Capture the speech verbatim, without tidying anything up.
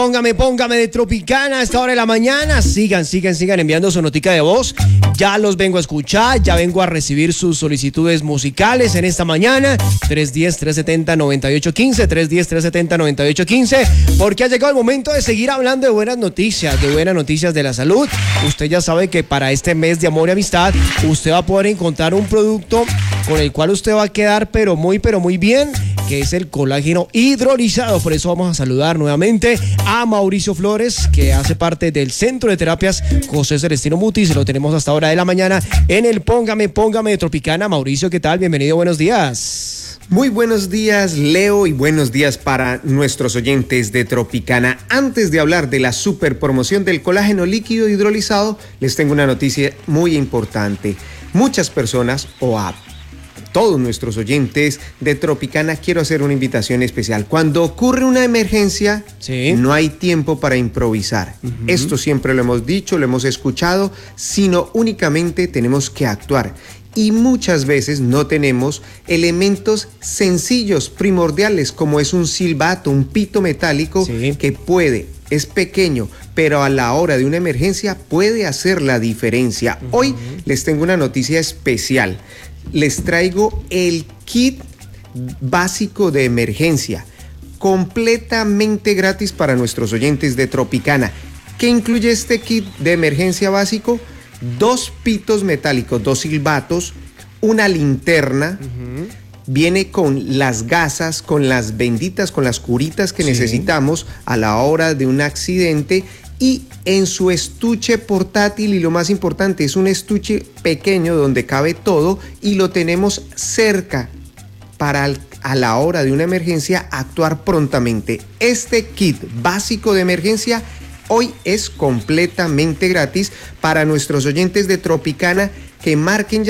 Póngame, póngame de Tropicana a esta hora de la mañana. Sigan, sigan, sigan enviando su notica de voz. Ya los vengo a escuchar, ya vengo a recibir sus solicitudes musicales en esta mañana. tres uno cero, tres siete cero, nueve ocho uno cinco, tres uno cero, tres siete cero, nueve ocho uno cinco, porque ha llegado el momento de seguir hablando de buenas noticias, de buenas noticias de la salud. Usted ya sabe que para este mes de amor y amistad, usted va a poder encontrar un producto con el cual usted va a quedar pero muy, pero muy bien, que es el colágeno hidrolizado. Por eso vamos a saludar nuevamente a Mauricio Flores, que hace parte del Centro de Terapias José Celestino Mutis. Se lo tenemos hasta hora de la mañana en el Póngame, Póngame de Tropicana. Mauricio, ¿qué tal? Bienvenido, buenos días. Muy buenos días, Leo, y buenos días para nuestros oyentes de Tropicana. Antes de hablar de la super promoción del colágeno líquido hidrolizado, les tengo una noticia muy importante. Muchas personas, o a todos nuestros oyentes de Tropicana, quiero hacer una invitación especial. Cuando ocurre una emergencia, sí, no hay tiempo para improvisar. Uh-huh. Esto siempre lo hemos dicho, lo hemos escuchado, sino únicamente tenemos que actuar. Y muchas veces no tenemos elementos sencillos, primordiales, como es un silbato, un pito metálico, sí, que puede, es pequeño, pero a la hora de una emergencia puede hacer la diferencia. Uh-huh. Hoy les tengo una noticia especial. Les traigo el kit básico de emergencia, completamente gratis para nuestros oyentes de Tropicana. ¿Qué incluye este kit de emergencia básico? Dos pitos metálicos, dos silbatos, una linterna, uh-huh, viene con las gasas, con las benditas, con las curitas que sí necesitamos a la hora de un accidente, y en su estuche portátil, y lo más importante, es un estuche pequeño donde cabe todo y lo tenemos cerca para a la hora de una emergencia actuar prontamente. Este kit básico de emergencia hoy es completamente gratis para nuestros oyentes de Tropicana que marquen ya